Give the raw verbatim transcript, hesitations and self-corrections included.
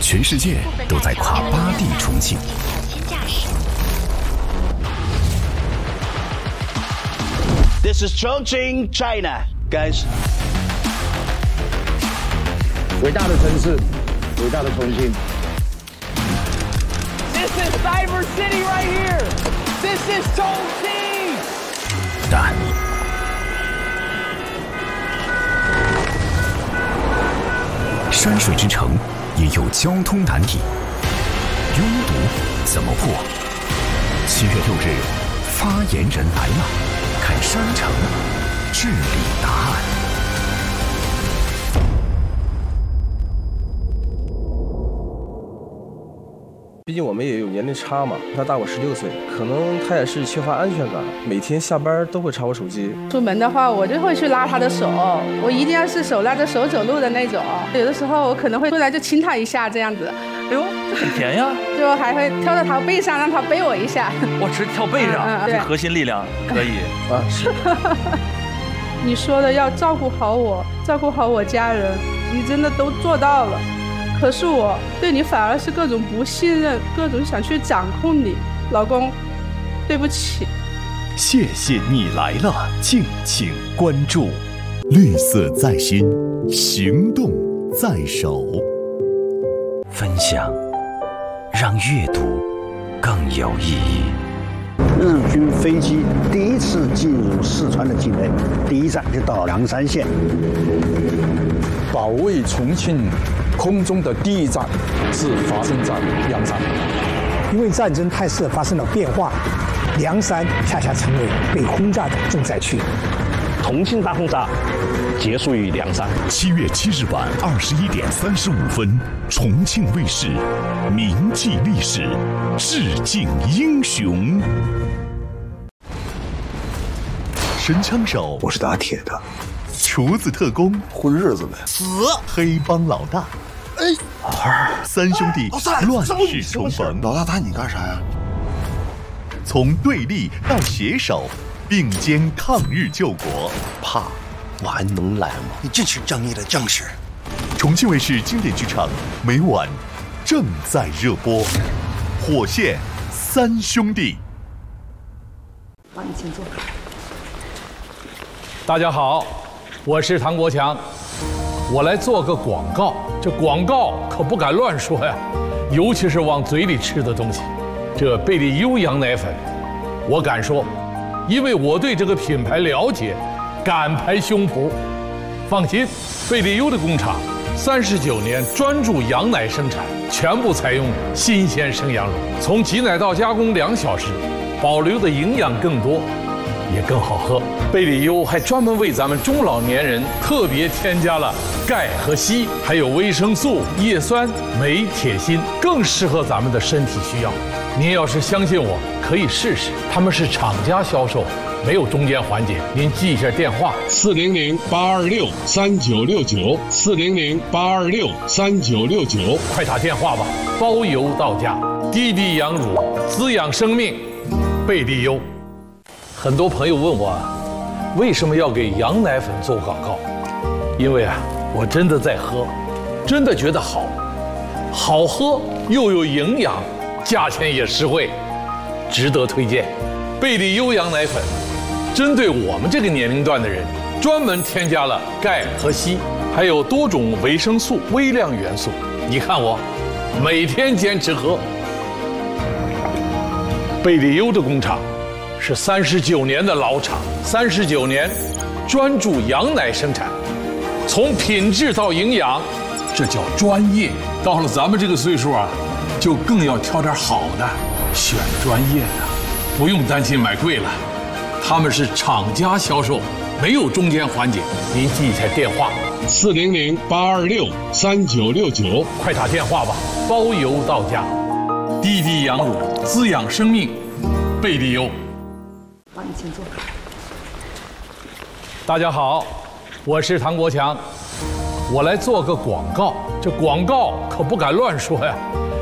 全世界都在夸巴蒂重庆。 This is Chongqing, China, guys. 伟大的城市，伟大的重庆。 This is Cyber City right here. This is Chongqing. 但山水之城也有交通难题，拥堵怎么破？七月六日，发言人来了，看山城治理答案。 毕竟我们也有年龄差嘛，他大我十六岁，可能他也是缺乏安全感，每天下班都会查我手机。 出门的话，我就会去拉他的手，我一定要是手拉着手走路的那种。有的时候我可能会过来就亲他一下这样子。 哎呦，这很甜呀！ 就还会跳到他背上，让他背我一下。 我只跳背上， 嗯嗯、 这核心力量可以啊！是。 你说的要照顾好我，照顾好我家人，你真的都做到了。可是我对你反而是各种不信任，各种想去掌控你，老公，对不起。 谢谢你来了，敬请关注。绿色在心，行动在手。 分享，让阅读更有意义。 日军飞机第一次进入四川的境内，第一站就到凉山县。 保卫重庆空中的第一站是发生在凉山， 因为战争态势发生了变化，凉山恰恰成为被轰炸的重灾区。 重庆大轰炸结束于凉山。 七月七日晚二十一点三十五分，重庆卫视铭记历史，致敬英雄。神枪手， 我是打铁的。 厨子特工， 混日子呗。 死。黑帮老大， 哎， 二三兄弟乱世重逢。 老大打你干啥呀？ 从对立到携手，并肩抗日救国。 怕，我还能来吗？ 你真是正义的将士。 重庆卫视经典剧场每晚正在热播，《火线三兄弟》。 好，你请坐。 大家好。我是唐国强，我来做个广告。这广告可不敢乱说呀，尤其是往嘴里吃的东西。这贝利优羊奶粉，我敢说，因为我对这个品牌了解，敢拍胸脯。放心，贝利优的工厂三十九年专注羊奶生产，全部采用新鲜生羊乳，从挤奶到加工两小时，保留的营养更多。也更好喝。贝利优还专门为咱们中老年人特别添加了钙和硒，还有维生素、叶酸、镁、铁、锌，更适合咱们的身体需要。您要是相信我，可以试试。他们是厂家销售，没有中间环节。您记一下电话： 四零零八二六三九六九，四零零八二六三九六九， 快打电话吧，包邮到家。滴滴羊乳，滋养生命，贝利优。很多朋友问我，为什么要给羊奶粉做广告？因为啊，我真的在喝，真的觉得好，好喝又有营养，价钱也实惠，值得推荐。贝利优羊奶粉，针对我们这个年龄段的人，专门添加了钙和硒，还有多种维生素、微量元素。你看我，每天坚持喝。贝利优的工厂是三十九年的老厂，三十九年专注羊奶生产，从品质到营养，这叫专业。到了咱们这个岁数啊，就更要挑点好的，选专业的，不用担心买贵了。他们是厂家销售，没有中间环节。您记一下电话： 四零零八二六三九六九， 快打电话吧，包邮到家。滴滴羊乳，滋养生命，贝利优。 好，你请坐。 大家好，我是唐国强，我来做个广告。这广告可不敢乱说呀，